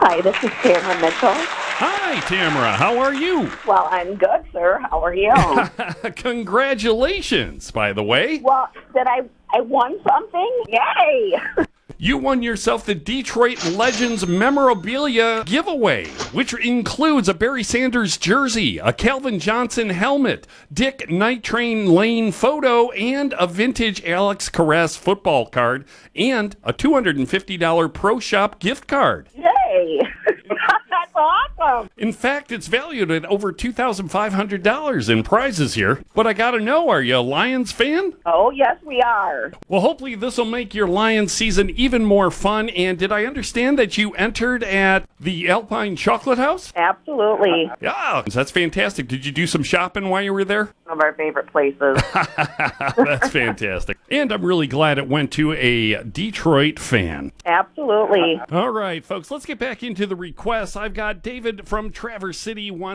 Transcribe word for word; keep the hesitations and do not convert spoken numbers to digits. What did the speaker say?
Hi, this is Tamara Mitchell. Hi, Tamara. How are you? Well, I'm good, sir. How are you? Congratulations, by the way. Well, did I I won something? Yay! You won yourself the Detroit Legends memorabilia giveaway, which includes a Barry Sanders jersey, a Calvin Johnson helmet, Dick Night Train Lane photo, and a vintage Alex Carras football card, and a two hundred fifty dollars Pro Shop gift card. Yay! That's awesome. In fact, it's valued at over two thousand five hundred dollars in prizes here. But I gotta know, are you a Lions fan? Oh, yes, we are. Well, hopefully this will make your Lions season even more fun. And did I understand that you entered at the Alpine Chocolate House? Absolutely. Yeah, that's fantastic. Did you do some shopping while you were there? One of our favorite places. That's fantastic. And I'm really glad it went to a Detroit fan. Absolutely. All right, folks, let's get back into the requests. I've got David from Traverse City wants